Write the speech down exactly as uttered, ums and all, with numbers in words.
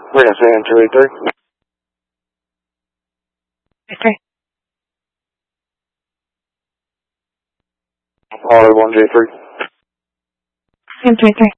We're going to say in two eight three. Okay. R one J three. Same two eight three.